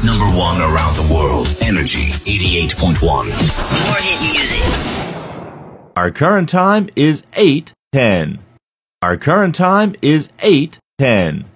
America's number one around the world. Energy 88.1. More hit music. Our current time is 8:10. Our current time is 8:10.